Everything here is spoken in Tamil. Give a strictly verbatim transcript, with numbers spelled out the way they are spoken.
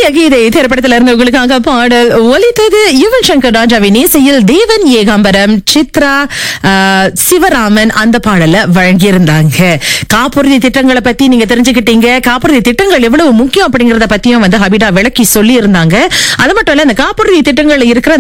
கீதை திரைப்படத்துல இருந்து உங்களுக்காக பாடல் ஒலித்தது. யுவன் சங்கர் ராஜாவின் இசையில் தேவன் ஏகாம்பரம், சித்ரா, ஆஹ், சிவராமன் அந்த பாடலை வழங்கியிருந்தாங்க. காப்புறுதி திட்டங்களை பத்தி நீங்க தெரிஞ்சுக்கிட்டீங்க. காப்புறுதி திட்டங்கள் எவ்வளவு முக்கியம் அப்படிங்கறத பத்தியும் வந்து ஹபிடா விளக்கி சொல்லி இருந்தாங்க. அது மட்டும் இல்ல, இந்த காப்புறுதி திட்டங்கள் இருக்கிற